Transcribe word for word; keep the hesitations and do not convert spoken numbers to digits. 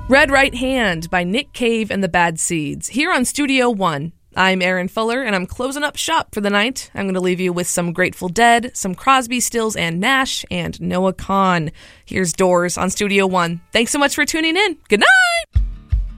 Red Right Hand by Nick Cave and the Bad Seeds, here on Studio One. I'm Aaron Fuller, and I'm closing up shop for the night. I'm going to leave you with some Grateful Dead, some Crosby, Stills, and Nash, and Noah Kahan. Here's Doors on Studio One. Thanks so much for tuning in. Good night!